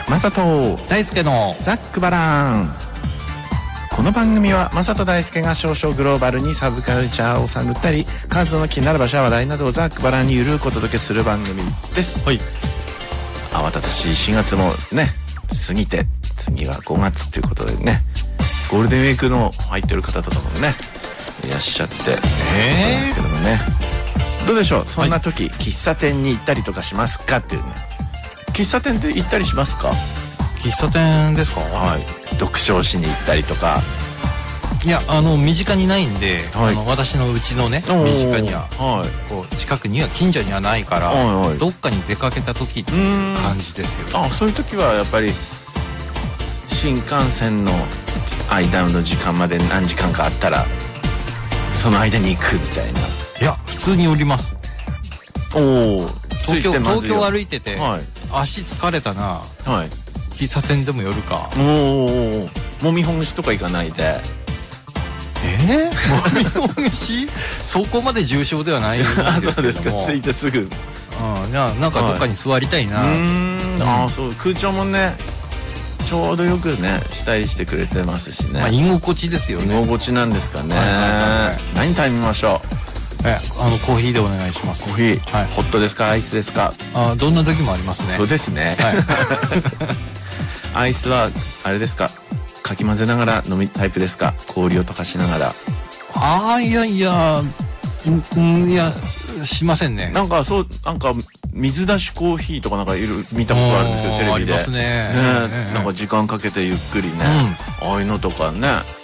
マサト大輔のザックバラン。この番組はマサト大輔が少々グローバルにサブカルチャーを探ったり、数の気になる場所や話題などをザックバランにゆるくお届けする番組です。 はい。 慌ただしい4月もね過ぎて、次は5月ということでね、ゴールデンウィークの入ってる方とかもねいらっしゃってですけどもね、どうでしょう、そんな時、喫茶店に行ったりとかしますかっていうね。喫茶店って行ったりしますか？ 喫茶店ですか？ はい。読書をしに行ったりとか。 いや、身近にないんで、 はい、 私のうちのね、身近には、 はい、 こう近くには近所にはないから、 はいはい、 どっかに出かけた時っていう感じですよね。 あ、そういう時はやっぱり新幹線の間の時間まで何時間かあったらその間に行くみたいな。 いや、普通に寄ります。 おお。 東京歩いてて、はい、足疲れたな、 はい、 喫茶店でも寄るか。 おお。もみほぐしとか行かないで。 もみほぐしそこまで重症ではないんですけども。 そうですか。着いてすぐ。 いや、なんかどっかに座りたいな。 ああ、そう。空調もねちょうどよくねしたりしてくれてますしね。 まあ、居心地ですよね。 居心地なんですかね。何食べましょう？ コーヒーでお願いします。 コーヒー、はい、ホットですかアイスですか？ どんな時もありますね。 そうですね、はい、アイスはあれですか、かき混ぜながら飲むタイプですか？氷を溶かしながら。 いやしませんね。 なんか水出しコーヒーとかなんか見たことあるんですけど、テレビで。 ありますね。 なんか時間かけてゆっくりね、ああいうのとかね